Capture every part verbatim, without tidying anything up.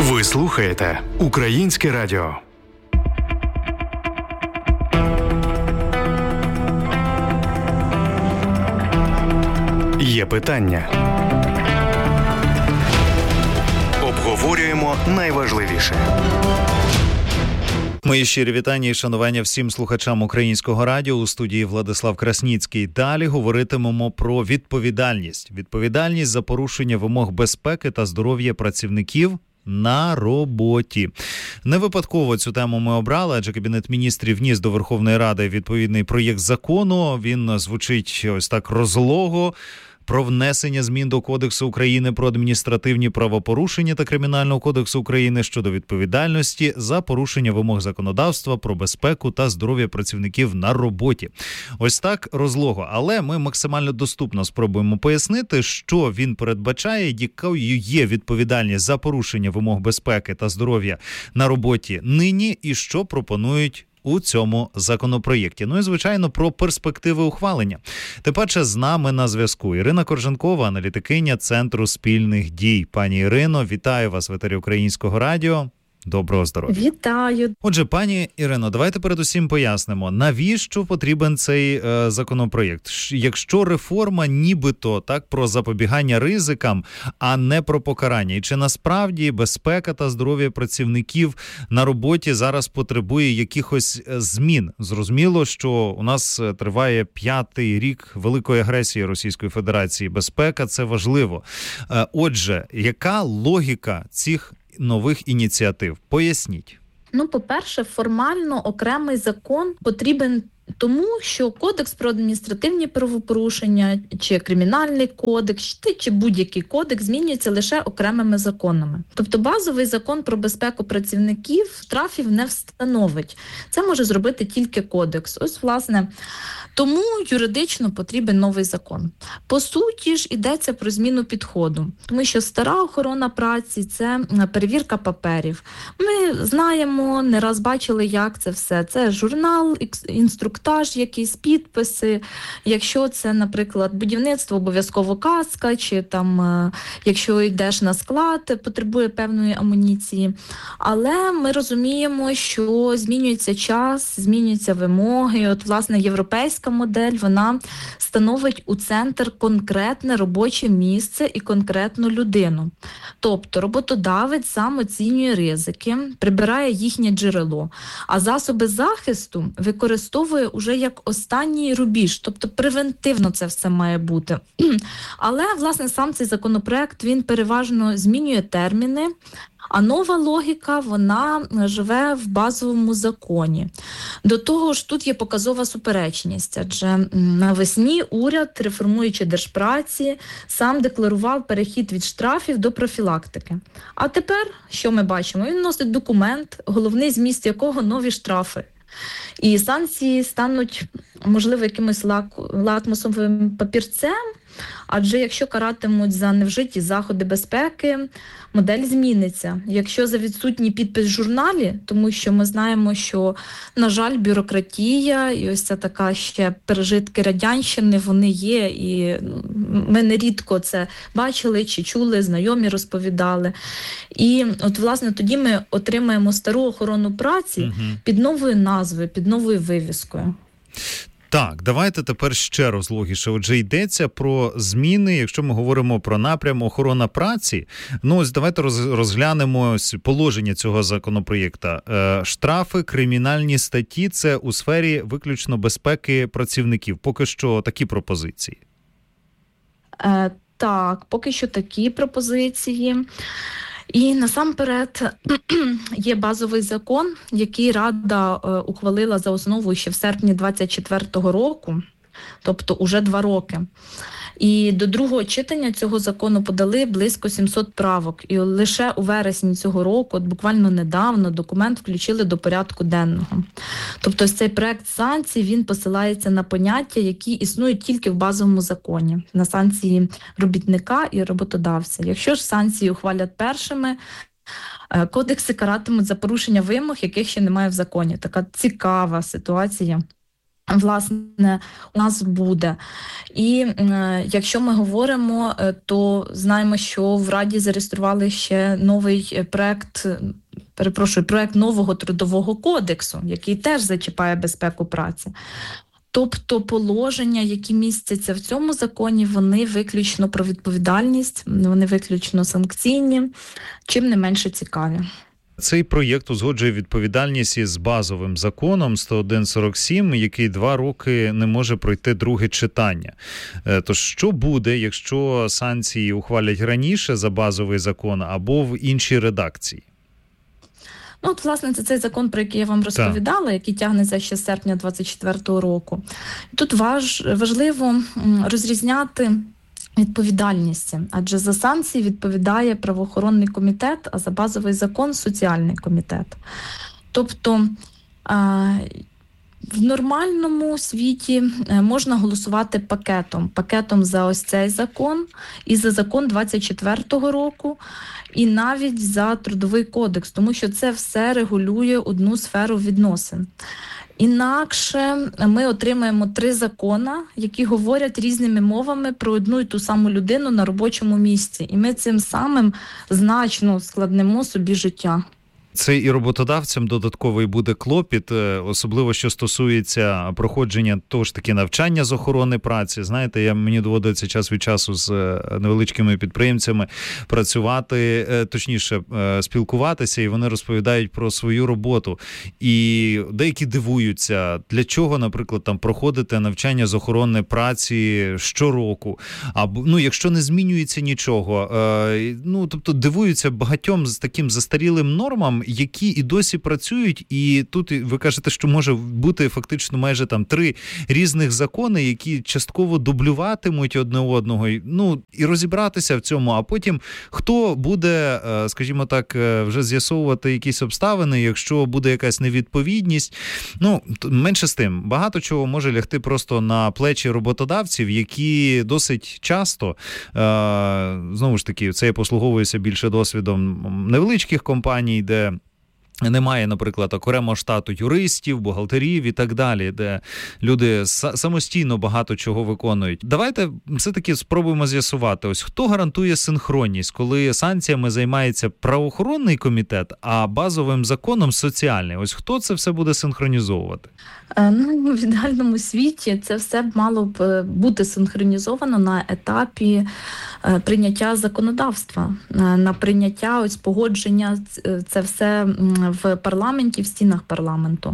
Ви слухаєте Українське радіо. Є питання. Обговорюємо найважливіше. Мої щирі вітання і шанування всім слухачам Українського радіо. У студії Владислав Красніцький. Далі говоритимемо про відповідальність. Відповідальність за порушення вимог безпеки та здоров'я працівників на роботі. Не випадково цю тему ми обрали, адже Кабінет міністрів вніс до Верховної Ради відповідний проєкт закону. Він звучить ось так розлого. Про внесення змін до Кодексу України про адміністративні правопорушення та Кримінального кодексу України щодо відповідальності за порушення вимог законодавства про безпеку та здоров'я працівників на роботі. Ось так розлого. Але ми максимально доступно спробуємо пояснити, що він передбачає, якою є відповідальність за порушення вимог безпеки та здоров'я на роботі нині і що пропонують у цьому законопроєкті. Ну і, звичайно, про перспективи ухвалення. Тим паче з нами на зв'язку Ірина Корженкова, аналітикиня Центру спільних дій. Пані Ірино, вітаю вас в етері Українського радіо. Доброго здоров'я. Вітаю. Отже, пані Ірино, давайте передусім пояснимо, навіщо потрібен цей е, законопроєкт. Якщо реформа нібито так про запобігання ризикам, а не про покарання. І чи насправді безпека та здоров'я працівників на роботі зараз потребує якихось змін? Зрозуміло, що у нас триває п'ятий рік великої агресії Російської Федерації. Безпека – це важливо. Е, отже, яка логіка цих нових ініціатив? Поясніть. Ну, по-перше, формально окремий закон потрібен тому, що Кодекс про адміністративні правопорушення, чи Кримінальний кодекс, чи будь-який кодекс змінюється лише окремими законами. Тобто базовий закон про безпеку працівників штрафів не встановить. Це може зробити тільки кодекс. Ось, власне, тому юридично потрібен новий закон. По суті ж йдеться про зміну підходу, тому що стара охорона праці – це перевірка паперів. Ми знаємо, не раз бачили, як це все. Це журнал, інструктаж, якісь підписи. Якщо це, наприклад, будівництво, обов'язково каска, чи там, якщо йдеш на склад, потребує певної амуніції. Але ми розуміємо, що змінюється час, змінюються вимоги. От, власне, європейська модель, вона становить у центр конкретне робоче місце і конкретну людину. Тобто роботодавець сам оцінює ризики, прибирає їхнє джерело, а засоби захисту використовує уже як останній рубіж, тобто превентивно це все має бути. Але, власне, сам цей законопроект, він переважно змінює терміни, а нова логіка, вона живе в базовому законі. До того ж, тут є показова суперечність, адже навесні уряд, реформуючи Держпраці, сам декларував перехід від штрафів до профілактики. А тепер, що ми бачимо? Він носить документ, головний зміст якого – нові штрафи. І санкції стануть, можливо, якимось лак- лакмусовим папірцем, адже якщо каратимуть за невжиті заходи безпеки, модель зміниться. Якщо за відсутній підпис в журналі, тому що ми знаємо, що, на жаль, бюрократія і ось ця така ще пережитки радянщини, вони є, і ми нерідко це бачили чи чули, знайомі розповідали. І от, власне, тоді ми отримаємо стару охорону праці угу. під новою назвою, під новою вивіскою. Так, давайте тепер ще розлогіше. Отже, йдеться про зміни, якщо ми говоримо про напрям охорона праці. Ну, ось давайте розглянемо положення цього законопроєкту. Е, штрафи, кримінальні статті – це у сфері виключно безпеки працівників. Поки що такі пропозиції. Е, так, поки що такі пропозиції. І насамперед є базовий закон, який Рада е, ухвалила за основу ще в серпні двадцять четвертого року, тобто уже два роки. І до другого читання цього закону подали близько сімсот правок. І лише у вересні цього року, от буквально недавно, документ включили до порядку денного. Тобто цей проект санкцій, він посилається на поняття, які існують тільки в базовому законі. На санкції робітника і роботодавця. Якщо ж санкції ухвалять першими, кодекси каратимуть за порушення вимог, яких ще немає в законі. Така цікава ситуація. власне, у нас буде. І е, якщо ми говоримо, то знаємо, що в Раді зареєстрували ще новий проект, перепрошую, проект нового трудового кодексу, який теж зачіпає безпеку праці. Тобто положення, які містяться в цьому законі, вони виключно про відповідальність, вони виключно санкційні, чим не менше цікаві. Цей проєкт узгоджує відповідальність із базовим законом сто один сорок сім, який два роки не може пройти друге читання. Тож що буде, якщо санкції ухвалять раніше за базовий закон або в іншій редакції? Ну, от, власне, це цей закон, про який я вам розповідала, так. який тягнеться ще з серпня двадцять четвертого року. Тут важ, важливо розрізняти відповідальності, адже за санкції відповідає правоохоронний комітет, а за базовий закон – соціальний комітет. Тобто в нормальному світі можна голосувати пакетом. Пакетом за ось цей закон і за закон двадцять четвертого року, і навіть за Трудовий кодекс, тому що це все регулює одну сферу відносин. Інакше ми отримаємо три закони, які говорять різними мовами про одну і ту саму людину на робочому місці. І ми цим самим значно складнемо собі життя. Це і роботодавцям додатковий буде клопіт, особливо що стосується проходження того ж таки навчання з охорони праці. Знаєте, я, мені доводиться час від часу з невеличкими підприємцями працювати, точніше спілкуватися, і вони розповідають про свою роботу. І деякі дивуються, для чого, наприклад, там проходити навчання з охорони праці щороку. Або, ну, якщо не змінюється нічого, ну, тобто дивуються багатьом з таким застарілим нормам, які і досі працюють, і тут ви кажете, що може бути фактично майже там три різних закони, які частково дублюватимуть одне одного, ну, і розібратися в цьому, а потім хто буде, скажімо так, вже з'ясовувати якісь обставини, якщо буде якась невідповідність. Ну, менше з тим, багато чого може лягти просто на плечі роботодавців, які досить часто, знову ж таки, це я послуговуюся більше досвідом невеличких компаній, де немає, наприклад, окремого штату юристів, бухгалтерів і так далі, де люди самостійно багато чого виконують. Давайте все-таки спробуємо з'ясувати, ось хто гарантує синхронність, коли санкціями займається правоохоронний комітет, а базовим законом соціальний. Ось хто це все буде синхронізовувати? Ну, в ідеальному світі це все б мало б бути синхронізовано на етапі прийняття законодавства, на прийняття, ось погодження, це все в парламенті, в стінах парламенту.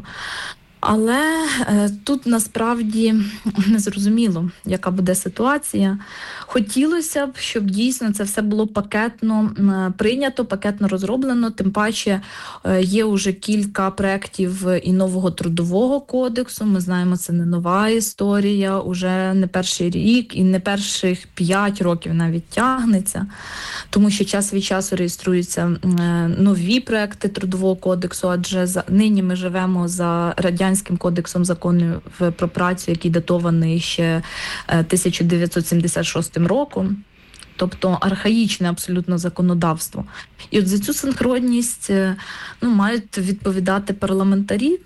Але е, тут насправді не зрозуміло, яка буде ситуація. Хотілося б, щоб дійсно це все було пакетно е, прийнято, пакетно розроблено, тим паче е, є вже кілька проєктів і нового трудового кодексу, ми знаємо, це не нова історія, уже не перший рік і не перших п'ять років навіть тягнеться, тому що час від часу реєструються е, нові проєкти трудового кодексу, адже за, нині ми живемо за радянським кодексом законів про працю, який датований ще тисяча дев'ятсот сімдесят шостим роком, тобто архаїчне абсолютно законодавство. І от за цю синхронність ну, мають відповідати парламентарі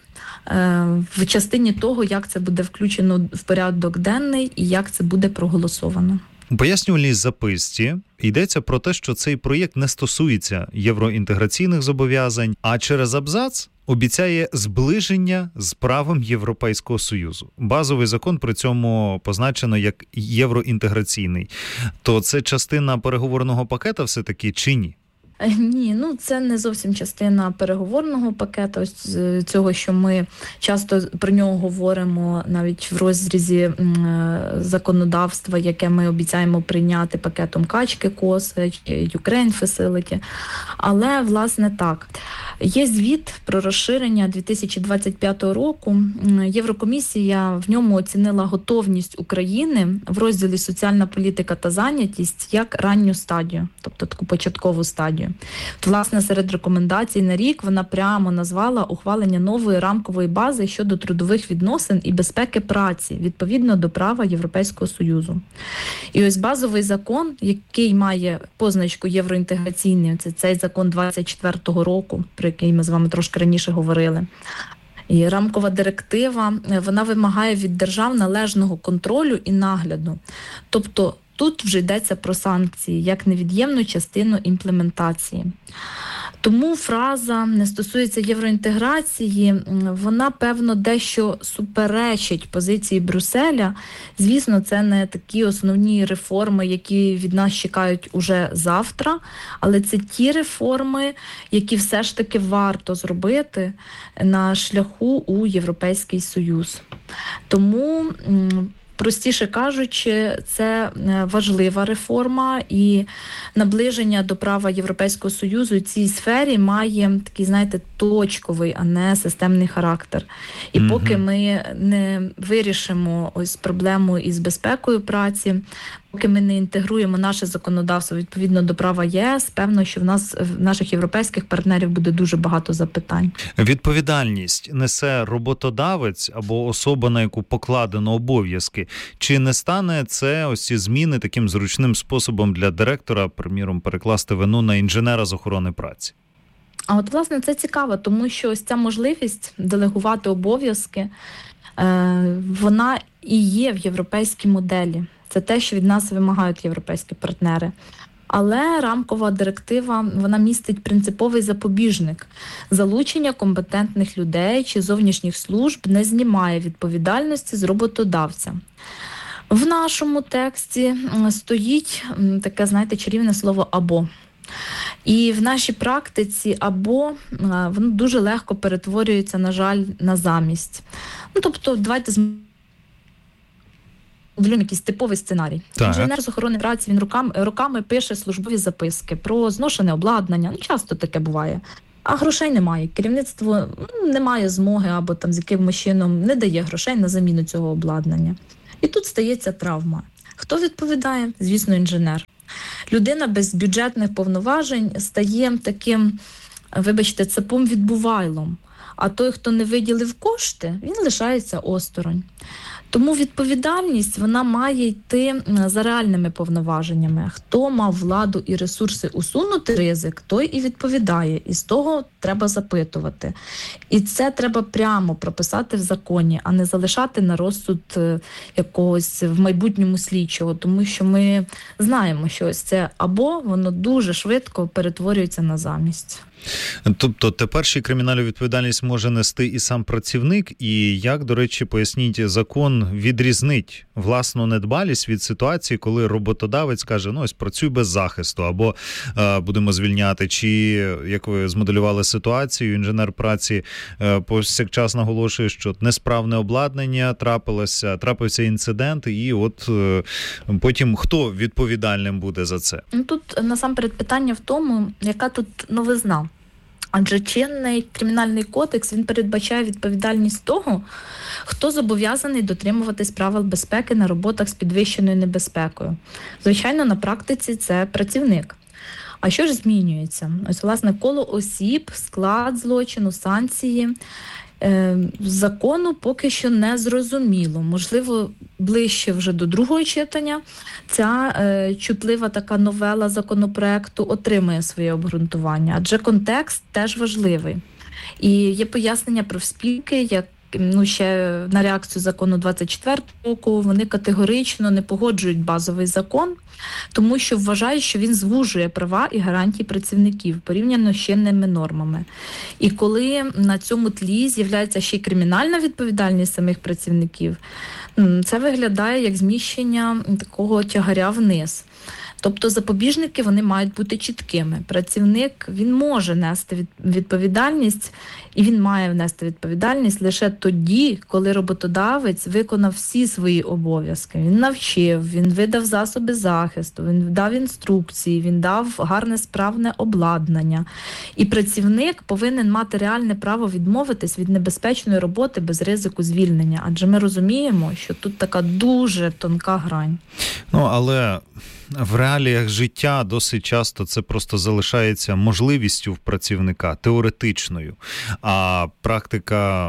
в частині того, як це буде включено в порядок денний і як це буде проголосовано. У пояснювальній записці йдеться про те, що цей проєкт не стосується євроінтеграційних зобов'язань, а через абзац обіцяє зближення з правом Європейського Союзу. Базовий закон при цьому позначено як євроінтеграційний. То це частина переговорного пакета все-таки чи ні? Ні, ну це не зовсім частина переговорного пакету, ось цього, що ми часто про нього говоримо навіть в розрізі законодавства, яке ми обіцяємо прийняти пакетом Качки, Коси, Ukraine Facility. Але, власне, так. Є звіт про розширення дві тисячі двадцять п'ятого року. Єврокомісія в ньому оцінила готовність України в розділі «Соціальна політика та зайнятість» як ранню стадію, тобто таку початкову стадію. От, власне, серед рекомендацій на рік вона прямо назвала ухвалення нової рамкової бази щодо трудових відносин і безпеки праці відповідно до права Європейського Союзу. І ось базовий закон, який має позначку євроінтеграційний, це цей закон двадцять четвертого року, про який ми з вами трошки раніше говорили, І рамкова директива, вона вимагає від держав належного контролю і нагляду. Тобто тут вже йдеться про санкції, як невід'ємну частину імплементації. Тому фраза не стосується євроінтеграції, вона, певно, дещо суперечить позиції Брюсселя. Звісно, це не такі основні реформи, які від нас чекають уже завтра, але це ті реформи, які все ж таки варто зробити на шляху у Європейський Союз. Тому, простіше кажучи, це важлива реформа, і наближення до права Європейського Союзу в цій сфері має такий, знаєте, точковий, а не системний характер. І mm-hmm. поки ми не вирішимо ось проблему із безпекою праці, поки ми не інтегруємо наше законодавство відповідно до права ЄС, певно, що в нас, в наших європейських партнерів буде дуже багато запитань. Відповідальність несе роботодавець або особа, на яку покладено обов'язки. Чи не стане це ось ці зміни таким зручним способом для директора, приміром, перекласти вину на інженера з охорони праці? А от, власне, це цікаво, тому що ось ця можливість делегувати обов'язки, вона і є в європейській моделі. Це те, що від нас вимагають європейські партнери. Але рамкова директива, вона містить принциповий запобіжник. Залучення компетентних людей чи зовнішніх служб не знімає відповідальності з роботодавця. В нашому тексті стоїть таке, знаєте, чарівне слово «або». І в нашій практиці «або» воно дуже легко перетворюється, на жаль, на замість. Ну, тобто, давайте з якийсь типовий сценарій. Так. Інженер з охорони праці, він руками, руками пише службові записки про зношене обладнання. Ну, часто таке буває. А грошей немає. Керівництво ну, не має змоги або там з якимось чином не дає грошей на заміну цього обладнання. І тут стається травма. Хто відповідає? Звісно, інженер. Людина без бюджетних повноважень стає таким, вибачте, цапом-відбувайлом. А той, хто не виділив кошти, він лишається осторонь. Тому відповідальність, вона має йти за реальними повноваженнями. Хто мав владу і ресурси усунути ризик, той і відповідає. І з того треба запитувати. І це треба прямо прописати в законі, а не залишати на розсуд якогось в майбутньому слідчого. Тому що ми знаємо, що ось це або воно дуже швидко перетворюється на замість. Тобто тепер ще кримінальну відповідальність може нести і сам працівник, і як, до речі, поясніть, закон відрізнить власну недбалість від ситуації, коли роботодавець каже, ну ось працюй без захисту, або е, будемо звільняти, чи, як ви змоделювали ситуацію, інженер праці е, повсякчас наголошує, що несправне обладнання, трапилося, трапився інцидент, і от е, потім хто відповідальним буде за це? Тут насамперед питання в тому, яка тут новизна. Адже чинний кримінальний кодекс, він передбачає відповідальність того, хто зобов'язаний дотримуватись правил безпеки на роботах з підвищеною небезпекою. Звичайно, на практиці це працівник. А що ж змінюється? Ось, власне, коло осіб, склад злочину, санкції з закону поки що не зрозуміло. Можливо, ближче вже до другого читання ця е, чутлива така новела законопроекту отримає своє обґрунтування, адже контекст теж важливий. І є пояснення профспілки, як ну, ще на реакцію закону двадцять четвертого року, вони категорично не погоджують базовий закон, тому що вважають, що він звужує права і гарантії працівників порівняно з чинними нормами. І коли на цьому тлі з'являється ще й кримінальна відповідальність самих працівників, це виглядає як зміщення такого тягаря вниз. Тобто запобіжники, вони мають бути чіткими. Працівник, він може нести відповідальність, і він має внести відповідальність лише тоді, коли роботодавець виконав всі свої обов'язки. Він навчив, він видав засоби захисту, він дав інструкції, він дав гарне справне обладнання. І працівник повинен мати реальне право відмовитись від небезпечної роботи без ризику звільнення. Адже ми розуміємо, що тут така дуже тонка грань. Ну, але в реаліях життя досить часто це просто залишається можливістю в працівника, теоретичною. А практика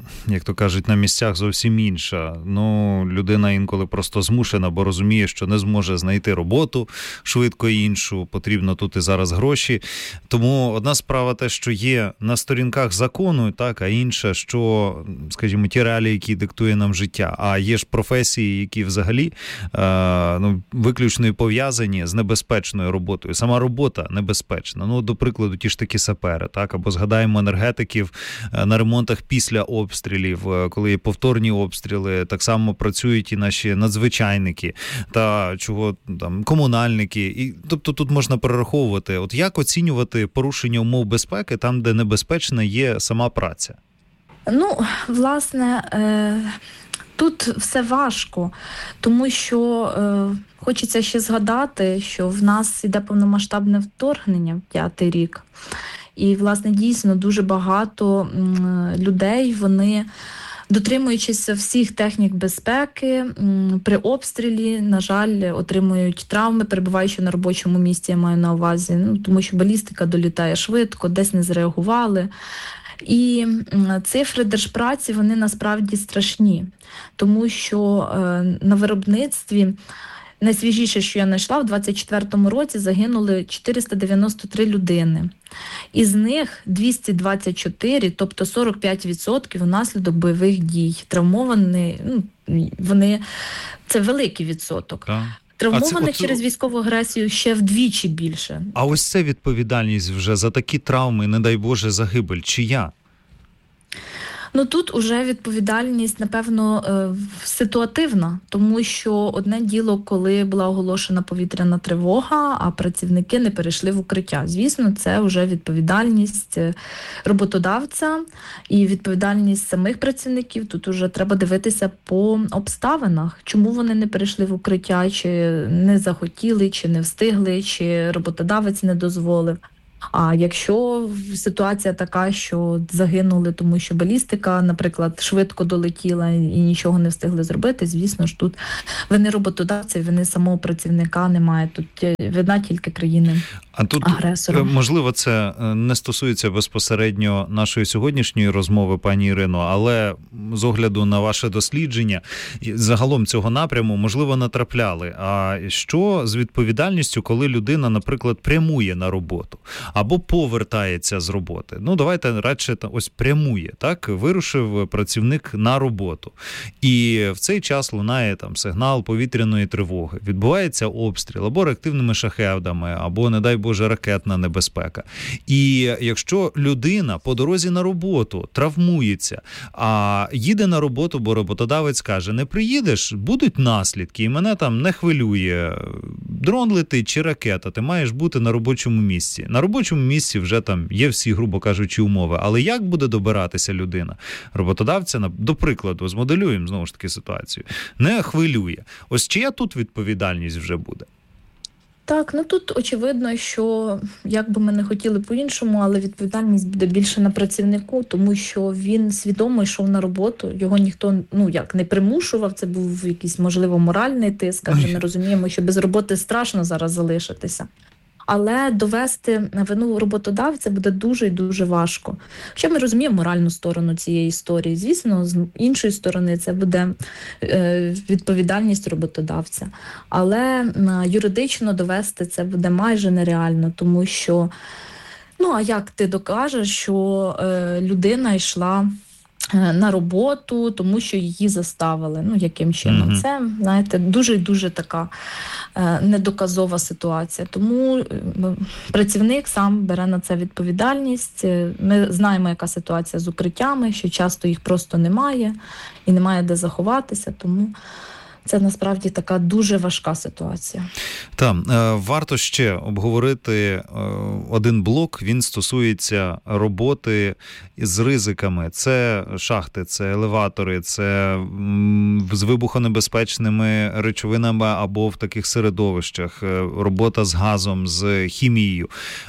як то кажуть, на місцях зовсім інша. Ну, людина інколи просто змушена, бо розуміє, що не зможе знайти роботу швидко іншу, потрібно тут і зараз гроші. Тому одна справа те, що є на сторінках закону, так, а інша, що, скажімо, ті реалії, які диктує нам життя. А є ж професії, які взагалі е, ну, виключно і пов'язані з небезпечною роботою. Сама робота небезпечна. Ну, до прикладу, ті ж такі сапери, так, або згадаємо енергетиків на ремонтах після обстрілів, коли є повторні обстріли, так само працюють і наші надзвичайники, та чого там комунальники. І, тобто тут можна перераховувати, от як оцінювати порушення умов безпеки там, де небезпечна є сама праця? Ну, власне, е- тут все важко, тому що е- хочеться ще згадати, що в нас іде повномасштабне вторгнення, п'ятий рік. І, власне, дійсно дуже багато м, людей, вони, дотримуючись всіх технік безпеки, м, при обстрілі, на жаль, отримують травми, перебуваючи на робочому місці, я маю на увазі, ну, тому що балістика долітає швидко, десь не зреагували. І цифри держпраці, вони насправді страшні, тому що е, на виробництві найсвіжіше, що я знайшла, в двадцять четвертому році загинули чотириста дев'яносто три людини. Із них двісті двадцять чотири, тобто сорок п'ять відсотків внаслідок бойових дій. Травмовані, ну, вони, це великий відсоток. Так. Травмованих це, через військову агресію ще вдвічі більше. А ось це відповідальність вже за такі травми, не дай Боже, загибель, чия? Ну тут уже відповідальність, напевно, ситуативна, тому що одне діло, коли була оголошена повітряна тривога, а працівники не перейшли в укриття. Звісно, це вже відповідальність роботодавця і відповідальність самих працівників. Тут уже треба дивитися по обставинах, чому вони не перейшли в укриття, чи не захотіли, чи не встигли, чи роботодавець не дозволив. А якщо ситуація така, що загинули, тому що балістика, наприклад, швидко долетіла і нічого не встигли зробити, звісно ж, тут вини роботодавця, вини самого працівника немає. Тут вина тільки країни. А тут, агресора. Можливо, це не стосується безпосередньо нашої сьогоднішньої розмови, пані Ірино, але з огляду на ваше дослідження, загалом цього напряму, можливо, натрапляли. А що з відповідальністю, коли людина, наприклад, прямує на роботу або повертається з роботи? Ну, давайте радше ось прямує, так? Вирушив працівник на роботу. І в цей час лунає там сигнал повітряної тривоги. Відбувається обстріл або реактивними шахедами, або, не дай Боже, ракетна небезпека. І якщо людина по дорозі на роботу травмується, а їде на роботу, бо роботодавець каже, не приїдеш, будуть наслідки, і мене там не хвилює, дрон летить чи ракета, ти маєш бути на робочому місці. На робочому місці вже там є всі, грубо кажучи, умови. Але як буде добиратися людина? Роботодавця, до прикладу, змоделюємо знову ж таки ситуацію, не хвилює. Ось чия тут відповідальність вже буде? Так, ну тут очевидно, що як би ми не хотіли по-іншому, але відповідальність буде більше на працівнику, тому що він свідомо йшов на роботу, його ніхто, ну як, не примушував, це був якийсь, можливо, моральний тиск, адже ми розуміємо, що без роботи страшно зараз залишитися. Але довести вину роботодавця буде дуже і дуже важко. Хоча ми розуміємо моральну сторону цієї історії. Звісно, з іншої сторони це буде е, відповідальність роботодавця. Але е, юридично довести це буде майже нереально, тому що, ну а як ти докажеш, що е, людина йшла на роботу, тому що її заставили. Ну, яким чином? Mm-hmm. Це, знаєте, дуже-дуже така е, недоказова ситуація. Тому е, працівник сам бере на це відповідальність. Ми знаємо, яка ситуація з укриттями, що часто їх просто немає і немає де заховатися, тому це насправді така дуже важка ситуація. Так, варто ще обговорити один блок, він стосується роботи з ризиками. Це шахти, це елеватори, це з вибухонебезпечними речовинами або в таких середовищах, робота з газом, з хімією.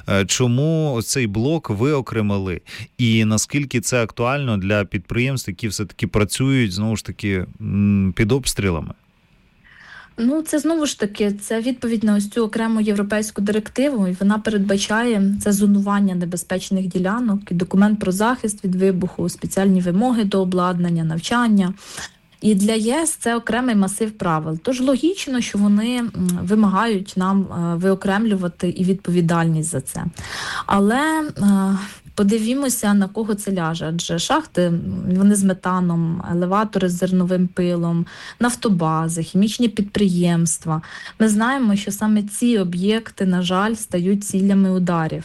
Чому цей блок ви окремили? І наскільки це актуально для підприємств, які все-таки працюють, знову ж таки, під обстрілами? Ну, це знову ж таки, це відповідь на ось цю окрему європейську директиву, і вона передбачає це зонування небезпечних ділянок, і документ про захист від вибуху, спеціальні вимоги до обладнання, навчання. І для ЄС це окремий масив правил. Тож логічно, що вони вимагають нам виокремлювати і відповідальність за це. Але подивімося, на кого це ляже. Адже шахти, вони з метаном, елеватори з зерновим пилом, нафтобази, хімічні підприємства. Ми знаємо, що саме ці об'єкти, на жаль, стають цілями ударів.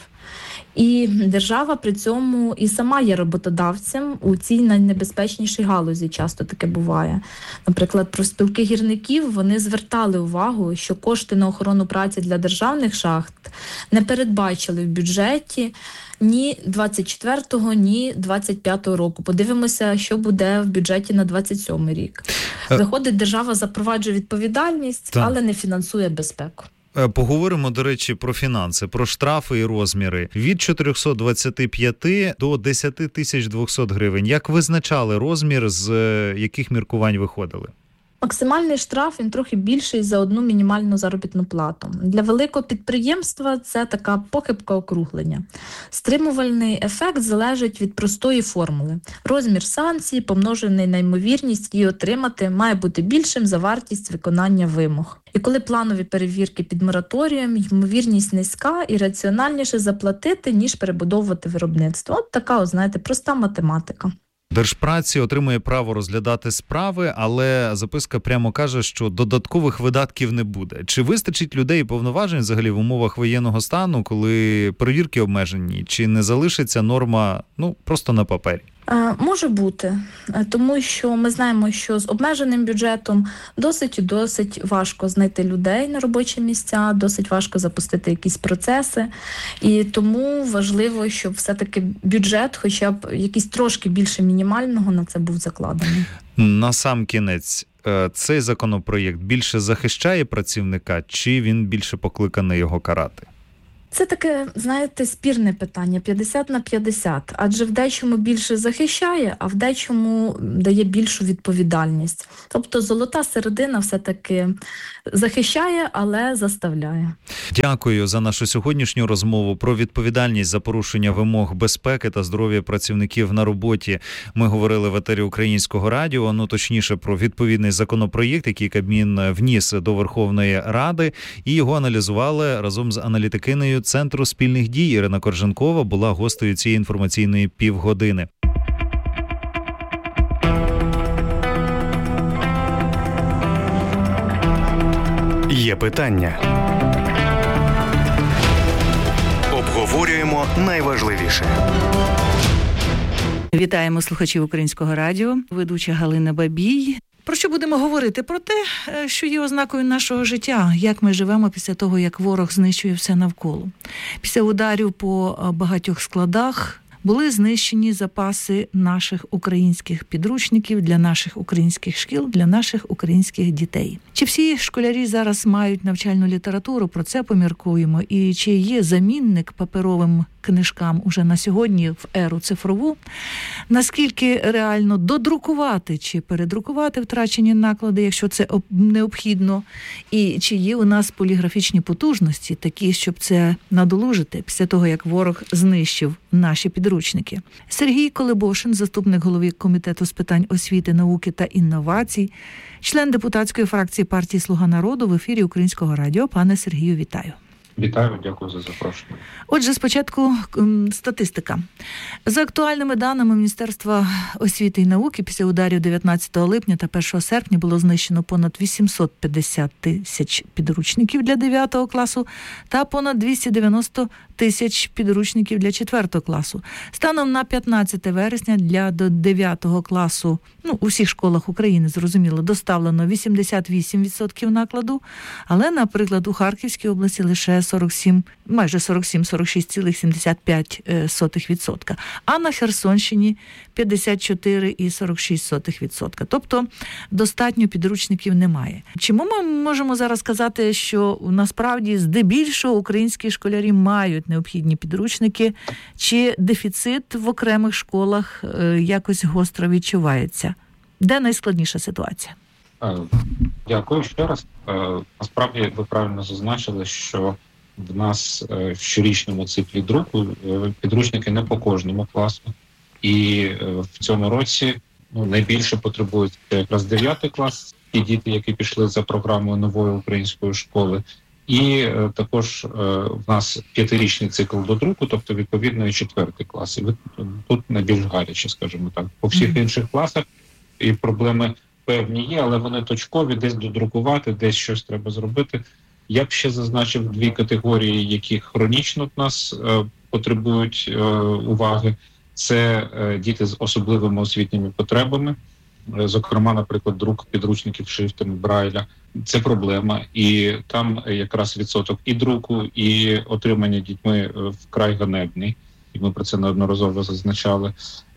І держава при цьому і сама є роботодавцем у цій найнебезпечнішій галузі, часто таке буває. Наприклад, профспілки гірників, вони звертали увагу, що кошти на охорону праці для державних шахт не передбачили в бюджеті ні двадцять четвертого, ні двадцять п'ятого року. Подивимося, що буде в бюджеті на двадцять сьомий рік. Виходить, держава запроваджує відповідальність, так, але не фінансує безпеку. Поговоримо, до речі, про фінанси, про штрафи і розміри. Від чотириста двадцять п'ять до десять тисяч двісті гривень. Як визначали розмір, з яких міркувань виходили? Максимальний штраф, він трохи більший за одну мінімальну заробітну плату. Для великого підприємства це така похибка округлення. Стримувальний ефект залежить від простої формули. Розмір санкції, помножений на ймовірність її отримати, має бути більшим за вартість виконання вимог. І коли планові перевірки під мораторієм, ймовірність низька і раціональніше заплатити, ніж перебудовувати виробництво. От така, от, знаєте, проста математика. Держпраці отримує право розглядати справи, але записка прямо каже, що додаткових видатків не буде. Чи вистачить людей і повноважень взагалі в умовах воєнного стану, коли перевірки обмежені, чи не залишиться норма, ну, просто на папері? Може бути, тому що ми знаємо, що з обмеженим бюджетом досить і досить важко знайти людей на робочі місця, досить важко запустити якісь процеси, і тому важливо, щоб все-таки бюджет, хоча б якийсь трошки більше мінімального, на це був закладений. На сам кінець, цей законопроєкт більше захищає працівника, чи він більше покликаний його карати? Це таке, знаєте, спірне питання, п'ятдесят на п'ятдесят, адже в дечому більше захищає, а в дечому дає більшу відповідальність. Тобто золота середина все-таки захищає, але заставляє. Дякую за нашу сьогоднішню розмову про відповідальність за порушення вимог безпеки та здоров'я працівників на роботі. Ми говорили в етері Українського радіо, ну точніше про відповідний законопроєкт, який Кабмін вніс до Верховної Ради, і його аналізували разом з аналітикиною Центру спільних дій. Ірина Корженкова була гостею цієї інформаційної півгодини. Є питання. Обговорюємо найважливіше. Вітаємо слухачів Українського радіо. Ведуча Галина Бабій. Про що будемо говорити? Про те, що є ознакою нашого життя, як ми живемо після того, як ворог знищує все навколо. Після ударів по багатьох складах були знищені запаси наших українських підручників для наших українських шкіл, для наших українських дітей. Чи всі школярі зараз мають навчальну літературу? Про це поміркуємо. І чи є замінник паперовим книжкам уже на сьогодні в еру цифрову? Наскільки реально додрукувати чи передрукувати втрачені наклади, якщо це необхідно? І чи є у нас поліграфічні потужності, такі, щоб це надолужити після того, як ворог знищив наші підручники? Сергій Колебошин, заступник голови Комітету з питань освіти, науки та інновацій, член депутатської фракції партії «Слуга народу» в ефірі Українського радіо. Пане Сергію, вітаю. Вітаю, дякую за запрошення. Отже, спочатку статистика. За актуальними даними Міністерства освіти і науки, після ударів дев'ятнадцятого липня та першого серпня було знищено понад вісімсот п'ятдесят тисяч підручників для дев'ятого класу та понад двісті дев'яносто тисяч підручників для четвертого класу. Станом на п'ятнадцяте вересня для до дев'ятого класу, ну, у всіх школах України, зрозуміло, доставлено вісімдесят вісім відсотків накладу, але, наприклад, у Харківській області лише сорок сім, майже сорок сім - сорок шість цілих сімдесят п'ять сотих відсотка, а на Херсонщині п'ятдесят чотири цілих сорок шість сотих відсотка. Тобто достатньо підручників немає. Чому ми можемо зараз сказати, що насправді здебільшого українські школярі мають необхідні підручники, чи дефіцит в окремих школах якось гостро відчувається? Де найскладніша ситуація? Дякую ще раз. Насправді ви правильно зазначили, що в нас в щорічному циклі друку підручники не по кожному класу. І в цьому році ну, найбільше потребують якраз дев'ятий клас, ті діти, які пішли за програмою нової української школи. І е, також е, в нас п'ятирічний цикл до друку, тобто відповідно і четвертий клас. І тут найбільш гаряче, скажімо так. По всіх mm-hmm. інших класах і проблеми певні є, але вони точкові, десь додрукувати, десь щось треба зробити. Я б ще зазначив дві категорії, які хронічно в нас е, потребують е, уваги. Це е, діти з особливими освітніми потребами. Зокрема, наприклад, друк підручників шрифтами Брайля. Це проблема. І там якраз відсоток і друку, і отримання дітьми вкрай ганебний. І ми про це неодноразово зазначали.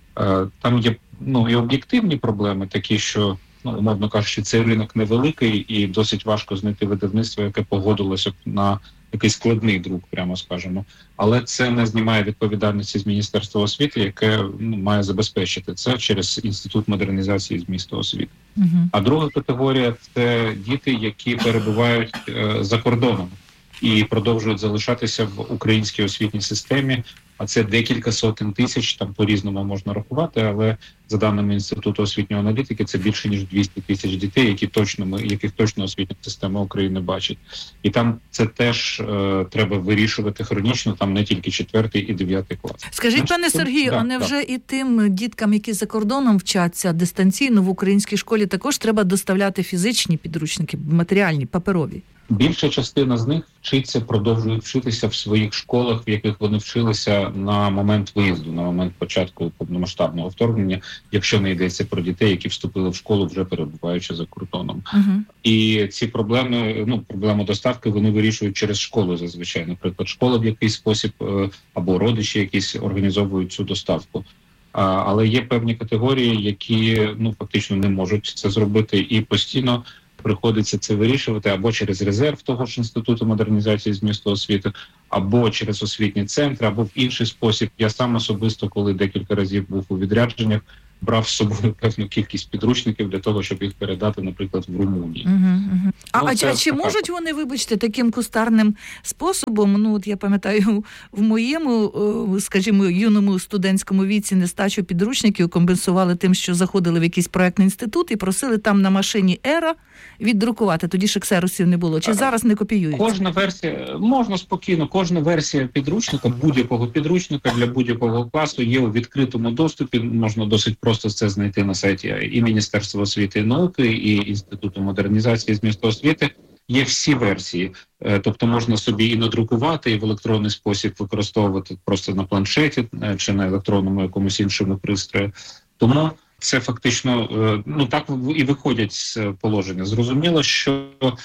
Там є ну, і об'єктивні проблеми, такі, що, ну, умовно кажучи, цей ринок невеликий і досить важко знайти видавництво, яке погодилося б на якийсь складний друк, прямо скажемо. Але це не знімає відповідальності з Міністерства освіти, яке ну, має забезпечити це через Інститут модернізації змісту освіти. Uh-huh. А друга категорія – це діти, які перебувають е, за кордоном і продовжують залишатися в українській освітній системі. А це декілька сотень тисяч, там по-різному можна рахувати, але за даними Інституту освітньої аналітики, це більше ніж двісті тисяч дітей, які точно ми, яких точно освітня система України бачить. І там це теж е, треба вирішувати хронічно, там не тільки четвертий і дев'ятий клас. Скажіть, Значить, пане Сергію, да, а невже да. і тим діткам, які за кордоном вчаться дистанційно в українській школі, також треба доставляти фізичні підручники, матеріальні, паперові? Більша частина з них вчиться, продовжують вчитися в своїх школах, в яких вони вчилися на момент виїзду, на момент початку повномасштабного вторгнення, якщо не йдеться про дітей, які вступили в школу, вже перебуваючи за кордоном. Uh-huh. І ці проблеми, ну, проблему доставки вони вирішують через школу зазвичай. Наприклад, школа в якийсь спосіб або родичі якісь організовують цю доставку. А, але є певні категорії, які ну фактично не можуть це зробити і постійно приходиться це вирішувати або через резерв того ж Інституту модернізації змісту освіти, або через освітні центри, або в інший спосіб. Я сам особисто, коли декілька разів був у відрядженнях, брав з собою певну кількість підручників для того, щоб їх передати, наприклад, в Румунії. Угу, угу. А, ну, а чи, чи можуть вони, вибачте, таким кустарним способом, ну, от я пам'ятаю, в моєму, скажімо, юному студентському віці нестачу підручників компенсували тим, що заходили в якийсь проектний інститут і просили там на машині Ера віддрукувати. Тоді ж ксеросів не було. Чи зараз не копіюють? Кожна версія, можна спокійно, кожна версія підручника, будь-якого підручника для будь-якого класу є у відкритому доступі, можна досить просто це знайти на сайті і Міністерства освіти і науки, і Інституту модернізації змісту освіти. Є всі версії, тобто можна собі і надрукувати, і в електронний спосіб використовувати просто на планшеті чи на електронному якомусь іншому пристрої. Тому це фактично, ну так і виходять з положення. Зрозуміло, що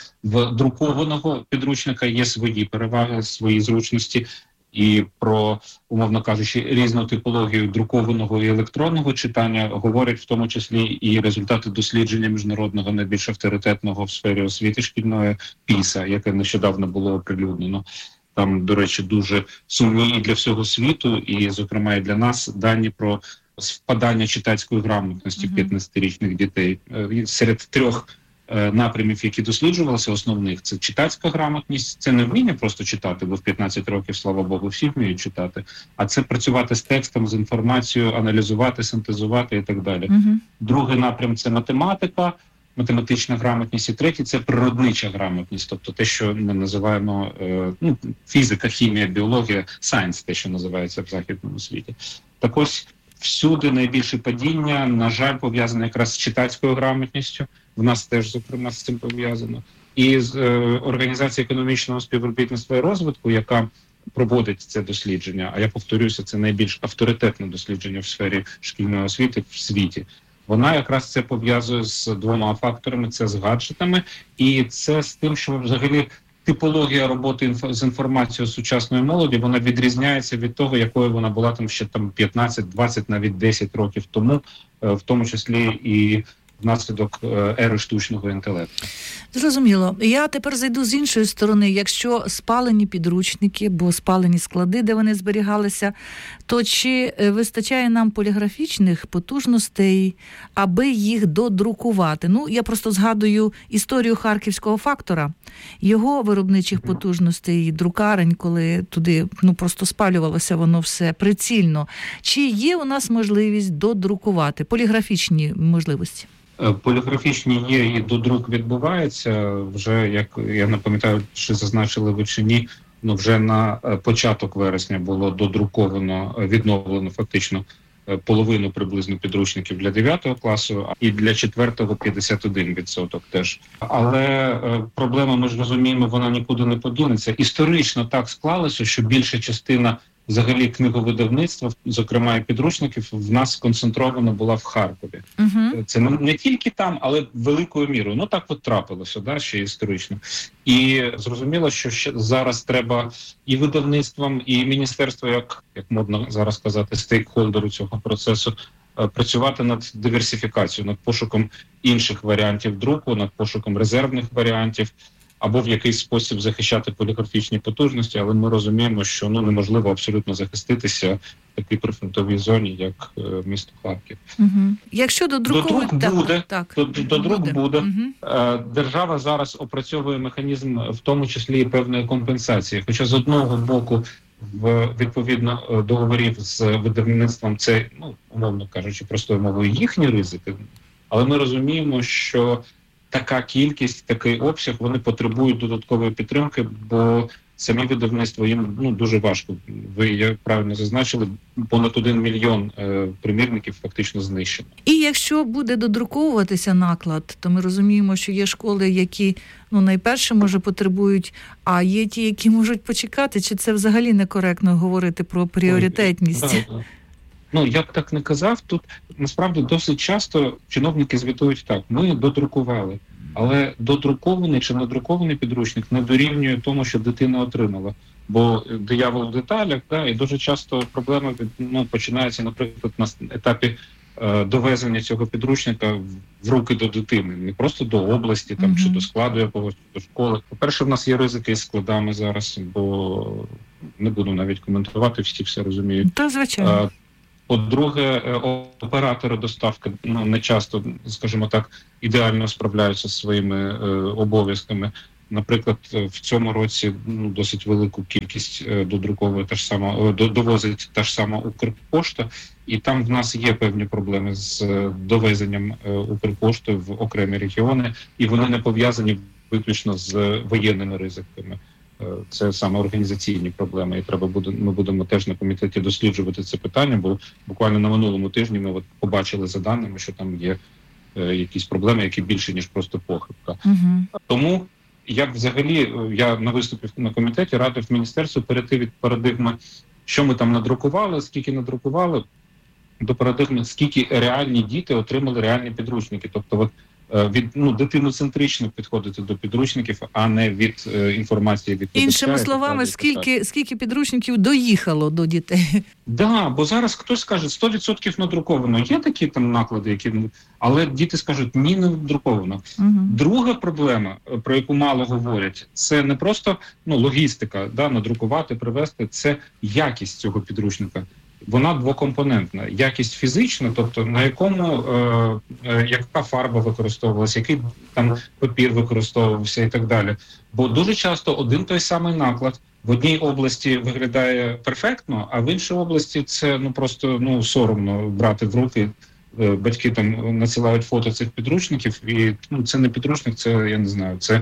в друкованого підручника є свої переваги, свої зручності. І про, умовно кажучи, різну типологію друкованого і електронного читання говорять в тому числі і результати дослідження міжнародного найбільш авторитетного в сфері освіти шкільної піса, яке нещодавно було оприлюднено. Там, до речі, дуже сумні і для всього світу, і, зокрема, і для нас дані про впадання читацької грамотності mm-hmm. п'ятнадцятирічних дітей. Серед трьох напрямів, які досліджувалися, основних, це читацька грамотність, це не вміння просто читати, бо в п'ятнадцять років, слава Богу, всі вміють читати, а це працювати з текстом, з інформацією, аналізувати, синтезувати і так далі. Uh-huh. Другий напрям – це математика, математична грамотність, і третій – це природнича грамотність, тобто те, що ми називаємо ну, фізика, хімія, біологія, science, те, що називається в західному світі. Так ось, всюди найбільше падіння, на жаль, пов'язане якраз з читацькою грамотністю. В нас теж, зокрема, з цим пов'язано. І з е, Організації економічного співробітництва і розвитку, яка проводить це дослідження, а я повторюся, це найбільш авторитетне дослідження в сфері шкільної освіти в світі. Вона якраз це пов'язує з двома факторами. Це з гаджетами і це з тим, що взагалі типологія роботи інфо, з інформацією сучасної молоді, вона відрізняється від того, якою вона була там ще там п'ятнадцять, двадцять, навіть десять років тому, в тому числі і внаслідок ери штучного інтелекту. Зрозуміло. Я тепер зайду з іншої сторони. Якщо спалені підручники, бо спалені склади, де вони зберігалися, то чи вистачає нам поліграфічних потужностей, аби їх додрукувати? Ну, я просто згадую історію харківського фактора, його виробничих потужностей, друкарень, коли туди ну просто спалювалося воно все прицільно. Чи є у нас можливість додрукувати, поліграфічні можливості? Поліграфічні є, і додрук відбувається. Вже, як я не пам'ятаю, чи зазначили ви чи ні, ну вже на початок вересня було додруковано, відновлено фактично половину приблизно підручників для дев'ятого класу, і для четвертого п'ятдесят один відсоток теж. Але проблема, ми ж розуміємо, вона нікуди не подінеться. Історично так склалося, що більша частина взагалі книговидавництва, зокрема і підручників, в нас сконцентрована була в Харкові. Uh-huh. Це не тільки там, але великою мірою. Ну так от трапилося, да, ще історично. І зрозуміло, що ще зараз треба і видавництвам, і міністерству, як, як модно зараз казати, стейкхолдеру цього процесу, працювати над диверсифікацією, над пошуком інших варіантів друку, над пошуком резервних варіантів, або в якийсь спосіб захищати поліграфічні потужності, але ми розуміємо, що ну неможливо абсолютно захиститися в такій прифронтовій зоні, як е, місто Харків. Угу. Якщо додруковувати... Додрук буде, так, до, додрук буде. буде. Угу. Е, держава зараз опрацьовує механізм, в тому числі і певної компенсації. Хоча з одного боку, в відповідно договорів з видавництвом це, ну, умовно кажучи, простою мовою, їхні ризики, але ми розуміємо, що така кількість, такий обсяг, вони потребують додаткової підтримки, бо самі видавництва їм ну дуже важко. Ви я правильно зазначили, понад один мільйон е, примірників фактично знищено. І якщо буде додруковуватися наклад, то ми розуміємо, що є школи, які ну найперше може потребують, а є ті, які можуть почекати. Чи це взагалі некоректно говорити про пріоритетність? Ой, да, да. Ну, я б так не казав, тут насправді досить часто чиновники звітують так, ми додрукували, але додрукований чи надрукований підручник не дорівнює тому, що дитина отримала, бо диявол в деталях, да, і дуже часто проблема ну, починається, наприклад, на етапі е, довезення цього підручника в руки до дитини, не просто до області, там, mm-hmm. чи до складу якогось, до школи. По-перше, в нас є ризики з складами зараз, бо не буду навіть коментувати, всі все розуміють. Та, звичайно. По-друге, оператори доставки ну, не часто, скажімо так, ідеально справляються зі своїми е, обов'язками. Наприклад, в цьому році ну, досить велику кількість е, додруковує та ж сама, до, довозить та ж сама Укрпошта, і там в нас є певні проблеми з е, довезенням е, Укрпошти в окремі регіони, і вони не пов'язані виключно з воєнними ризиками. Це саме організаційні проблеми, і треба буде. Ми будемо теж на комітеті досліджувати це питання, бо буквально на минулому тижні ми от побачили за даними, що там є е, якісь проблеми, які більше ніж просто похибка. Uh-huh. Тому я взагалі я на виступі на комітеті радив міністерству перейти від парадигми, що ми там надрукували, скільки надрукували, до парадигми, скільки реальні діти отримали реальні підручники. Тобто, от від ну дитиноцентрично підходити до підручників, а не від е, інформації від іншими словами, скільки скільки підручників доїхало до дітей? Да, бо зараз хтось скаже сто відсотків надруковано. Є такі там наклади, які але діти скажуть ні, не надруковано. Угу. Друга проблема, про яку мало говорять, це не просто ну логістика, да, надрукувати, привезти, це якість цього підручника. Вона двокомпонентна. Якість фізична, тобто на якому, е, е, яка фарба використовувалася, який там папір використовувався і так далі. Бо дуже часто один той самий наклад в одній області виглядає перфектно, а в іншій області це ну просто ну соромно брати в руки. Е, батьки там надсилають фото цих підручників, і ну це не підручник, це я не знаю, це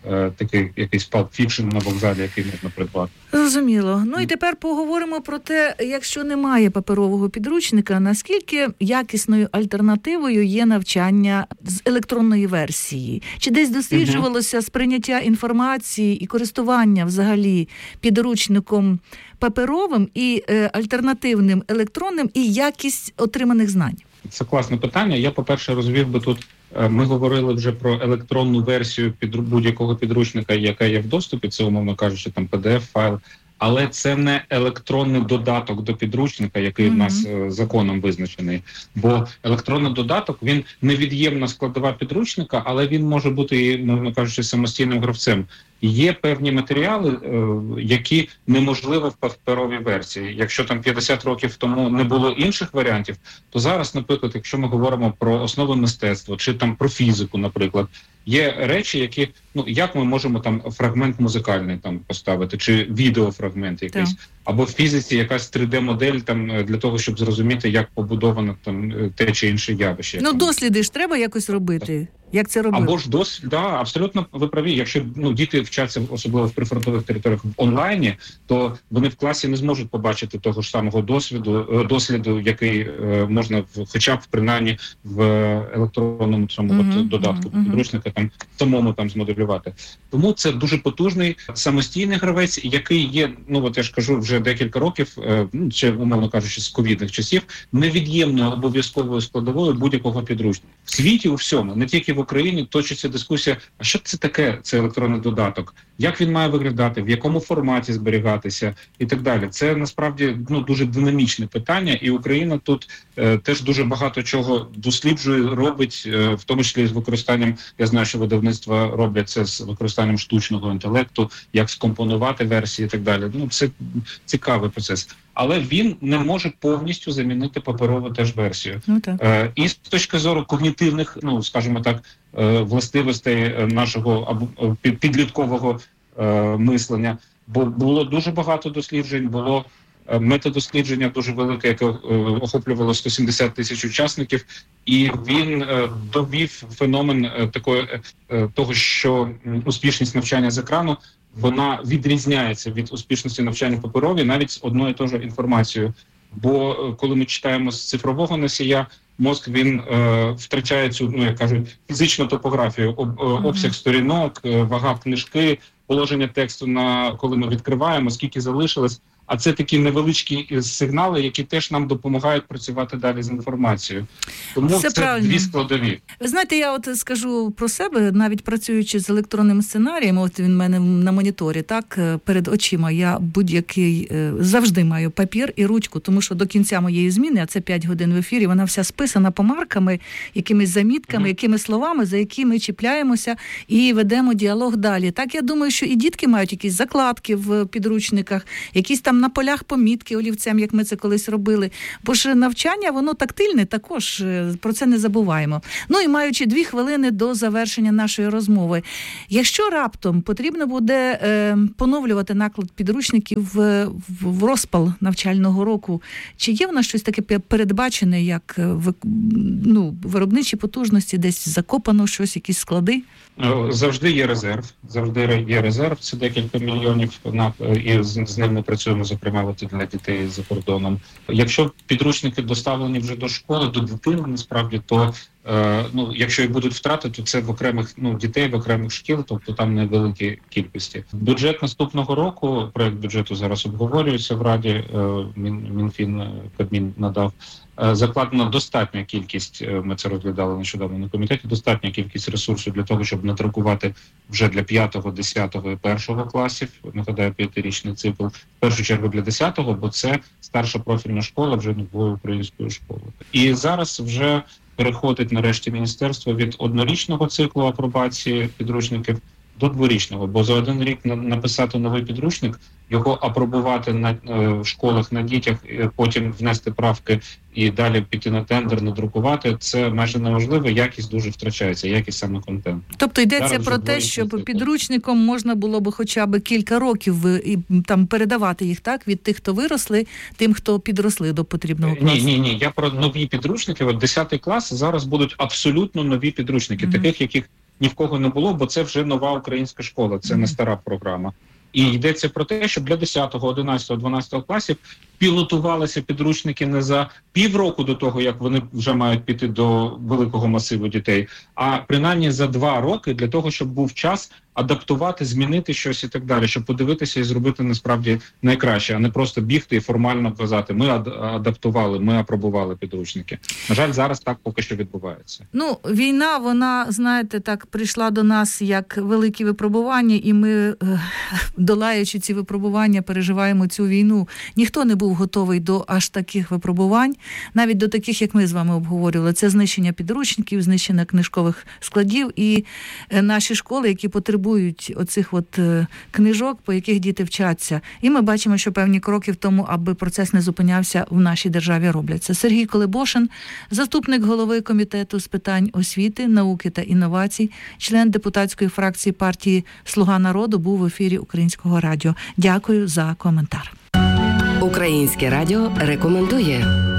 такий якийсь Pulp Fiction на вокзалі, який можна придбати. Зрозуміло. Ну і тепер поговоримо про те, якщо немає паперового підручника, наскільки якісною альтернативою є навчання з електронної версії? Чи десь досліджувалося uh-huh. сприйняття інформації і користування взагалі підручником паперовим і е, альтернативним електронним і якість отриманих знань? Це класне питання. Я, по-перше, розвів би тут, ми говорили вже про електронну версію під будь-якого підручника, яка є в доступі, це, умовно кажучи, там пі ді еф-файл, але це не електронний додаток до підручника, який mm-hmm. в нас е, законом визначений. Бо електронний додаток, він невід'ємна складова підручника, але він може бути, можна кажучи, самостійним гравцем. Є певні матеріали, е, які неможливо в паперовій версії. Якщо там п'ятдесят років тому не було інших варіантів, то зараз, наприклад, якщо ми говоримо про основи мистецтва чи там про фізику, наприклад, є речі, які, ну, як ми можемо там фрагмент музикальний там поставити, чи відеофрагмент якийсь, так. або в фізиці якась три де-модель там для того, щоб зрозуміти, як побудовано там те чи інше явище. Ну, там. досліди ж треба якось робити. Як це робити? Або ж досвід, да, абсолютно ви праві. Якщо ну діти вчаться, особливо в прифронтових територіях, в онлайні, то вони в класі не зможуть побачити того ж самого досвіду, досліду, який е, можна в, хоча б принаймні в електронному цьому uh-huh, додатку uh-huh. підручника там самому там змоделювати. Тому це дуже потужний самостійний гравець, який є, ну от я ж кажу, вже декілька років, е, ну ще умовно кажучи, з ковідних часів, невід'ємною обов'язковою складовою будь-якого підручника. В світі у всьому, не тільки в Україні, точиться дискусія, а що це таке, це електронний додаток, як він має виглядати, в якому форматі зберігатися і так далі. Це насправді ну дуже динамічне питання, і Україна тут е, теж дуже багато чого досліджує, робить, е, в тому числі з використанням, я знаю, що видавництва роблять це з використанням штучного інтелекту, як скомпонувати версії і так далі. Ну, це цікавий процес. Але він не може повністю замінити паперову теж версію. Ну, так. Е, і з точки зору когнітивних, ну, скажімо так, е, властивостей нашого або підліткового е, мислення, бо було дуже багато досліджень, було е, метадослідження дуже велике, яке е, охоплювало сто сімдесят тисяч учасників, і він е, довів феномен е, такої, е, того, що успішність навчання з екрану вона відрізняється від успішності навчання паперові навіть з одною і тою ж інформацією. Бо коли ми читаємо з цифрового носія, мозк він е, втрачає цю, ну як кажуть, фізичну топографію, об, mm-hmm. обсяг сторінок, вага книжки, положення тексту на коли ми відкриваємо, скільки залишилось. А це такі невеличкі сигнали, які теж нам допомагають працювати далі з інформацією. Тому це, це дві складові. Ви знаєте, я от скажу про себе, навіть працюючи з електронним сценарієм, от він в мене на моніторі, так, перед очима, я будь-який, завжди маю папір і ручку, тому що до кінця моєї зміни, а це п'ять годин в ефірі, вона вся списана помарками, якимись замітками, mm-hmm. якимись словами, за які ми чіпляємося і ведемо діалог далі. Так, я думаю, що і дітки мають якісь закладки в підручниках, якісь там на полях помітки олівцем, як ми це колись робили. Бо ж навчання, воно тактильне також, про це не забуваємо. Ну і маючи дві хвилини до завершення нашої розмови. Якщо раптом потрібно буде е, поновлювати наклад підручників в, в, в розпал навчального року, чи є в нас щось таке передбачене, як в, ну, виробничі потужності, десь закопано щось, якісь склади? Завжди є резерв. Завжди є резерв. Це декілька мільйонів, і з, з ними працюємо, зокрема, от для дітей за кордоном. Якщо підручники доставлені вже до школи, до дитини, насправді, то е, ну, якщо і будуть втрати, то це в окремих ну, дітей, в окремих шкіл, тобто там невеликі кількості. Бюджет наступного року, проект бюджету зараз обговорюється в Раді, е, Мін, Мінфін, Кабмін надав. Закладена достатня кількість, ми це розглядали нещодавно на комітеті, достатня кількість ресурсів для того, щоб надрукувати вже для п'ятого, десятого і першого класів, нагадаю, п'ятирічний цикл, в першу чергу для десятого, бо це старша профільна школа вже нової української школи. І зараз вже переходить нарешті міністерство від однорічного циклу апробації підручників до дворічного, бо за один рік написати новий підручник, його апробувати на е, школах, на дітях, потім внести правки і далі піти на тендер, надрукувати, це майже неможливо, якість дуже втрачається, якість саме контенту. Тобто йдеться зараз про те, щоб підручником можна було б хоча б кілька років і там передавати їх, так, від тих, хто виросли, тим, хто підросли до потрібного класу? Ні, ні, ні, я про нові підручники, от десятий клас, зараз будуть абсолютно нові підручники, mm-hmm. таких, яких ні в кого не було, бо це вже нова українська школа, це mm-hmm. не стара програма. І йдеться про те, щоб для десятого, одинадцятого, дванадцятого класів пілотувалися підручники не за півроку до того, як вони вже мають піти до великого масиву дітей, а принаймні за два роки для того, щоб був час адаптувати, змінити щось і так далі, щоб подивитися і зробити насправді найкраще, а не просто бігти і формально казати, ми адаптували, ми апробували підручники. На жаль, зараз так поки що відбувається. Ну, війна, вона, знаєте, так прийшла до нас як великі випробування, і ми, долаючи ці випробування, переживаємо цю війну. Ніхто не був готовий до аж таких випробувань, навіть до таких, як ми з вами обговорювали. Це знищення підручників, знищення книжкових складів і наші школи, які потребують оцих от книжок, по яких діти вчаться. І ми бачимо, що певні кроки в тому, аби процес не зупинявся, в нашій державі робляться. Сергій Колебошин, заступник голови комітету з питань освіти, науки та інновацій, член депутатської фракції партії «Слуга народу», був в ефірі Українського радіо. Дякую за коментар. Українське радіо рекомендує.